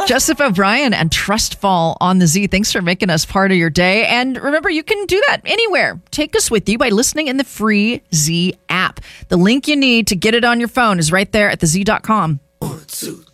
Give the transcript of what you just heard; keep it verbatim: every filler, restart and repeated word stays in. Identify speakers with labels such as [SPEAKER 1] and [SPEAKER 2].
[SPEAKER 1] Joseph O'Brien and Trustfall on the Z. Thanks for making us part of your day. And remember, you can do that anywhere. Take us with you by listening in the free Z app. The link you need to get it on your phone is right there at the z dot com.
[SPEAKER 2] One, two, three.